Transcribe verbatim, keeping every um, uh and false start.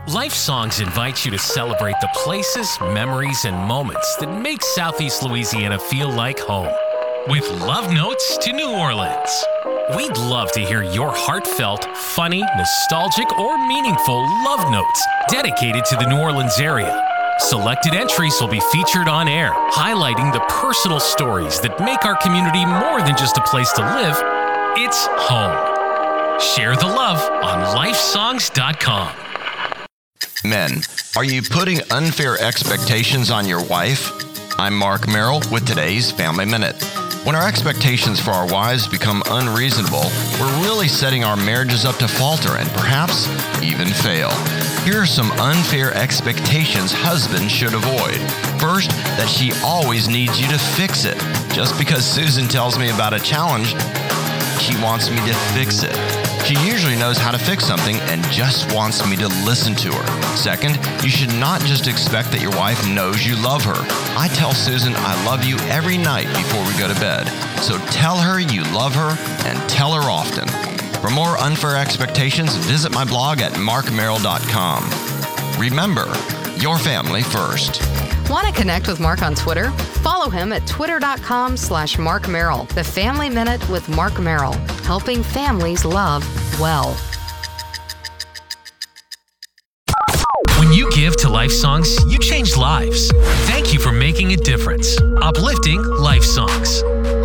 Life Songs invites you to celebrate the places, memories, and moments that make Southeast Louisiana feel like home. With love notes to New Orleans. We'd love to hear your heartfelt, funny, nostalgic, or meaningful love notes dedicated to the New Orleans area. Selected entries will be featured on air, highlighting the personal stories that make our community more than just a place to live. It's home. Share the love on life songs dot com. Men, are you putting unfair expectations on your wife? I'm Mark Merrill with today's Family Minute. When our expectations for our wives become unreasonable, we're really setting our marriages up to falter and perhaps even fail. Here are some unfair expectations husbands should avoid. First, that she always needs you to fix it. Just because Susan tells me about a challenge, she wants me to fix it. She usually knows how to fix something and just wants me to listen to her. Second, you should not just expect that your wife knows you love her. I tell Susan I love you every night before we go to bed. So tell her you love her and tell her often. For more unfair expectations, visit my blog at mark merrill dot com. Remember, your family first. Want to connect with Mark on Twitter? Follow him at twitter.com slash Mark Merrill. The Family Minute with Mark Merrill, helping families love well. When you give to Life Songs, you change lives. Thank you for making a difference. Uplifting Life Songs.